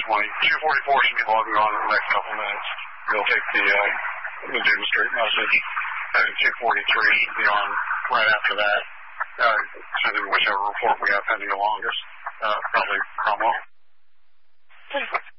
244 should be logging on in the next couple of minutes. They'll take the demonstrate message. 243 should be on right after that. Sending whichever report we have pending the longest. Probably Cromwell.